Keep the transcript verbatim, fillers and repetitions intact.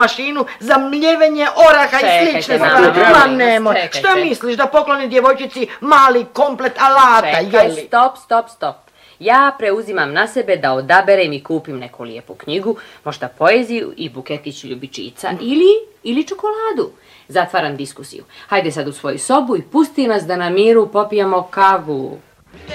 mašinu za mljevenje oraha i slične stvari. Ma nemoj, šta misliš da pokloni djevojčici mali komplet alata, jeli? Stop, stop, stop. Ja preuzimam na sebe da odaberem i kupim neku lijepu knjigu, možda poeziju i buketić ljubičica ili, ili čokoladu. Zatvaram diskusiju. Hajde sad u svoju sobu i pusti nas da na miru popijamo kavu.